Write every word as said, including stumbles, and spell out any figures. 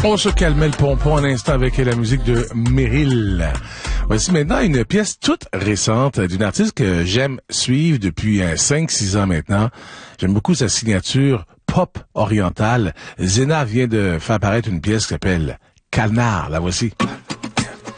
On se calmait le pompon un instant avec la musique de Meryl. Voici maintenant une pièce toute récente d'une artiste que j'aime suivre depuis cinq six ans maintenant. J'aime beaucoup sa signature pop orientale. Zena vient de faire apparaître une pièce qui s'appelle Calnar. La voici.